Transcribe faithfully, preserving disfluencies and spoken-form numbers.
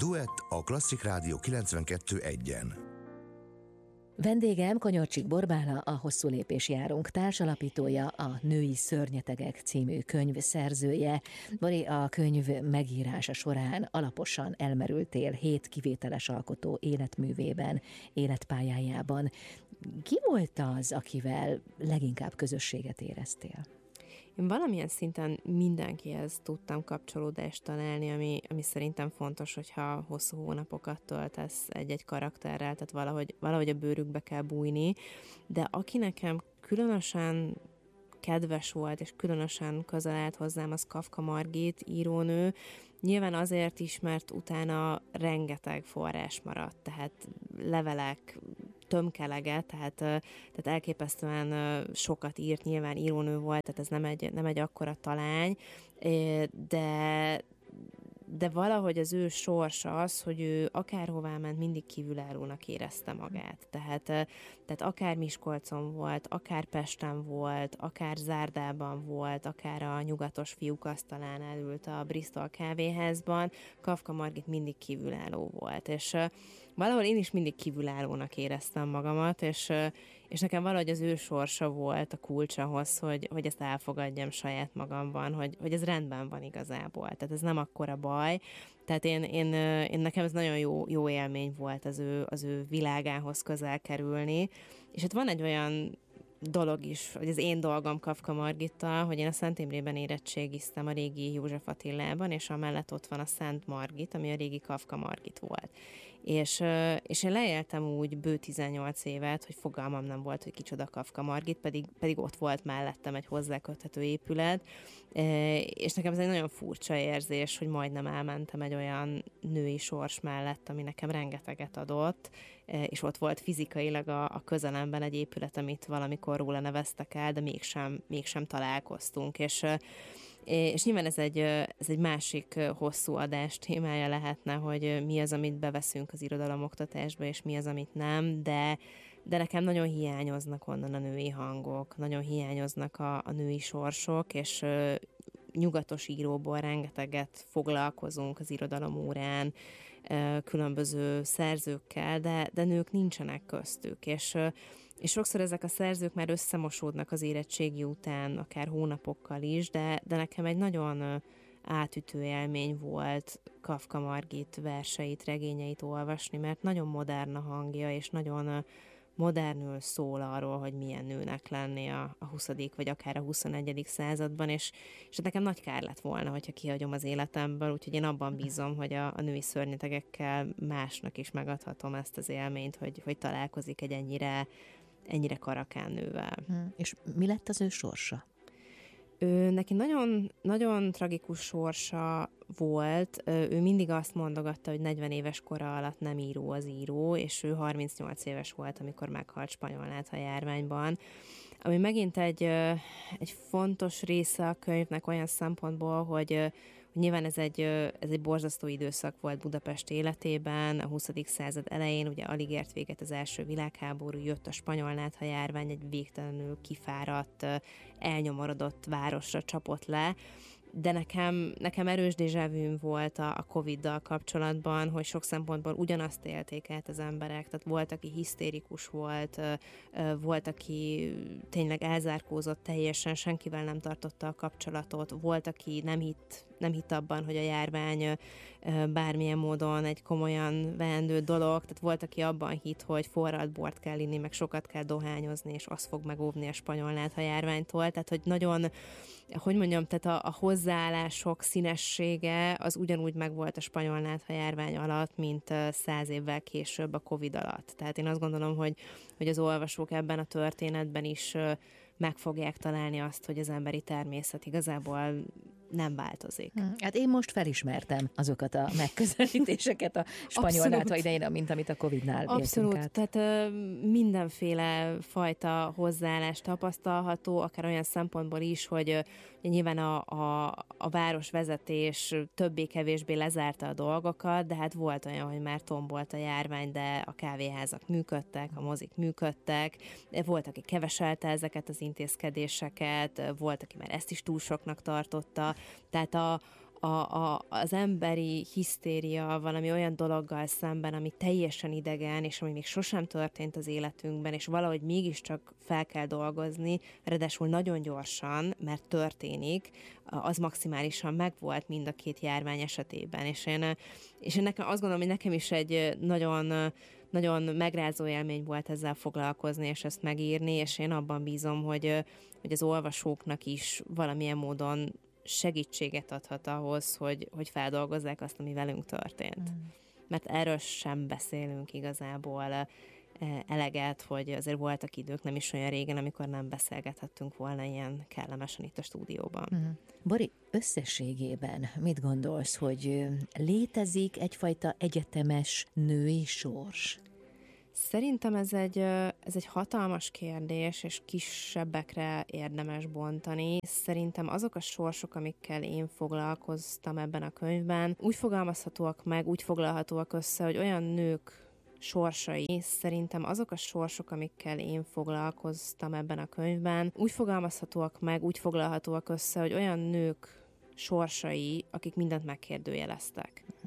Duett a Klasszik Rádió kilencvenkettő egyen. Vendégem Konyorcsik Borbála, a Hosszú lépés járunk társalapítója, a Női szörnyetegek című könyv szerzője. Bori, a könyv megírása során alaposan elmerültél hét kivételes alkotó életművében, életpályájában. Ki volt az, akivel leginkább közösséget éreztél? Én valamilyen szinten mindenkihez tudtam kapcsolódást találni, ami, ami szerintem fontos, hogyha hosszú hónapokat töltesz egy-egy karakterrel, tehát valahogy, valahogy a bőrükbe kell bújni, de aki nekem különösen kedves volt, és különösen közel állt hozzám, az Kafka Margit, írónő. Nyilván azért is, mert utána rengeteg forrás maradt, tehát levelek, tömkelege, tehát, tehát elképesztően sokat írt, nyilván írónő volt, tehát ez nem egy, nem egy akkora talány, de de valahogy az ő sorsa az, hogy ő akárhová ment, mindig kívülállónak érezte magát. Tehát, tehát akár Miskolcon volt, akár Pesten volt, akár Zárdában volt, akár a Nyugatos Fiúk asztalán elült a Bristol kávéházban, Kafka Margit mindig kívülálló volt. És valahol én is mindig kívülállónak éreztem magamat, és, és nekem valahogy az ő sorsa volt a kulcs ahhoz, hogy, hogy ezt elfogadjam saját magamban, hogy, hogy ez rendben van igazából. Tehát ez nem akkora baj. Tehát én, én, én nekem ez nagyon jó, jó élmény volt az ő, az ő világához közel kerülni. És hát van egy olyan dolog is, hogy az én dolgom Kafka Margittal, hogy én a Szent Imrében érettségiztem a régi József Attilában, és amellett ott van a Szent Margit, ami a régi Kafka Margit volt. És, és én leéltem úgy bő tizennyolc évet, hogy fogalmam nem volt, hogy kicsoda Kafka Margit, pedig, pedig ott volt mellettem egy hozzáköthető épület, és nekem ez egy nagyon furcsa érzés, hogy majdnem elmentem egy olyan női sors mellett, ami nekem rengeteget adott, és ott volt fizikailag a, a közelemben egy épület, amit valamikor róla neveztek el, de mégsem, mégsem találkoztunk, és És nyilván ez egy, ez egy másik hosszú adás témája lehetne, hogy mi az, amit beveszünk az irodalomoktatásba, és mi az, amit nem, de, de nekem nagyon hiányoznak onnan a női hangok, nagyon hiányoznak a, a női sorsok, és nyugatos íróból rengeteget foglalkozunk az irodalomórán, különböző szerzőkkel, de, de nők nincsenek köztük, és És sokszor ezek a szerzők már összemosódnak az érettségi után, akár hónapokkal is, de, de nekem egy nagyon átütő élmény volt Kafka Margit verseit, regényeit olvasni, mert nagyon modern a hangja, és nagyon modernül szól arról, hogy milyen nőnek lenni a, a huszadik vagy akár a huszonegyedik században, és, és nekem nagy kár lett volna, hogyha kihagyom az életemből, úgyhogy én abban bízom, hogy a, a női szörnyetegekkel másnak is megadhatom ezt az élményt, hogy, hogy találkozik egy ennyire ennyire karakán nővel. Hmm. És mi lett az ő sorsa? Ő, neki nagyon, nagyon tragikus sorsa volt. Ő mindig azt mondogatta, hogy negyven éves kora alatt nem író az író, és ő harmincnyolc éves volt, amikor meghalt spanyolnátha járványban. Ami megint egy, egy fontos része a könyvnek olyan szempontból, hogy nyilván ez egy, ez egy borzasztó időszak volt Budapest életében, a huszadik század elején, ugye alig ért véget az első világháború, jött a spanyolnátha járvány, egy végtelenül kifáradt, elnyomorodott városra csapott le, de nekem, nekem erős déjà vu volt a, a Coviddal kapcsolatban, hogy sok szempontból ugyanazt élték át az emberek, tehát volt, aki hisztérikus volt, volt, aki tényleg elzárkózott teljesen, senkivel nem tartotta a kapcsolatot, volt, aki nem hitt, nem hitt abban, hogy a járvány bármilyen módon egy komolyan veendő dolog, tehát volt, aki abban hitt, hogy forralt bort kell inni, meg sokat kell dohányozni, és az fog megóvni a spanyolnátha járványtól, tehát hogy nagyon, hogy mondjam, tehát a, a hozzáállások színessége az ugyanúgy megvolt a spanyolnátha járvány alatt, mint száz évvel később a Covid alatt. Tehát én azt gondolom, hogy, hogy az olvasók ebben a történetben is meg fogják találni azt, hogy az emberi természet igazából nem változik. Hmm. Hát én most felismertem azokat a megközelítéseket a spanyolnátha idején, mint amit a Covidnál Abszolút, át. tehát ö, mindenféle fajta hozzáállás tapasztalható, akár olyan szempontból is, hogy ö, nyilván a, a, a városvezetés többé-kevésbé lezárta a dolgokat, de hát volt olyan, hogy már tombolt a járvány, de a kávéházak működtek, a mozik működtek, volt, aki keveselte ezeket az intézkedéseket, volt, aki már ezt is túl soknak tartotta, tehát a, a, a, az emberi hisztéria valami olyan dologgal szemben, ami teljesen idegen, és ami még sosem történt az életünkben, és valahogy mégiscsak fel kell dolgozni, ráadásul nagyon gyorsan, mert történik, az maximálisan megvolt mind a két járvány esetében. És én, és én nekem, azt gondolom, hogy nekem is egy nagyon, nagyon megrázó élmény volt ezzel foglalkozni, és ezt megírni, és én abban bízom, hogy, hogy az olvasóknak is valamilyen módon segítséget adhat ahhoz, hogy, hogy feldolgozzák azt, ami velünk történt. Mm. Mert erről sem beszélünk igazából eleget, hogy azért voltak idők nem is olyan régen, amikor nem beszélgethettünk volna ilyen kellemesen itt a stúdióban. Mm. Bori, összességében mit gondolsz, hogy létezik egyfajta egyetemes női sors? Szerintem ez egy, ez egy hatalmas kérdés, és kisebbekre érdemes bontani. Szerintem azok a sorsok, amikkel én foglalkoztam ebben a könyvben, úgy fogalmazhatóak meg, úgy foglalhatóak össze, hogy olyan nők sorsai, szerintem azok a sorsok, amikkel én foglalkoztam ebben a könyvben, úgy fogalmazhatóak meg, úgy foglalhatóak össze, hogy olyan nők sorsai, akik mindent megkérdőjeleztek.